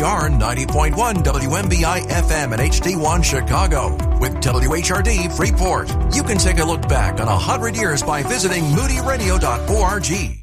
KCR 90.1 WMBI FM and HD1 Chicago. With WHRD Freeport, you can take a look back on 100 years by visiting moodyradio.org.